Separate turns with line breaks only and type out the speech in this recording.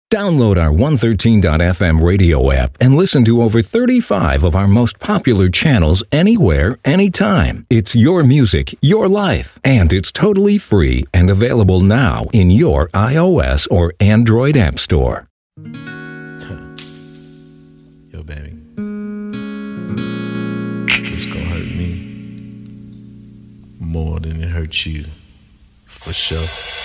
Download our 113.fm radio app and listen to over 35 of our most popular channels anywhere, anytime. It's your music, your life, and it's totally free and available now in your iOS or Android app store.
Yo, baby, it's gonna hurt me more than it hurts you, for sure.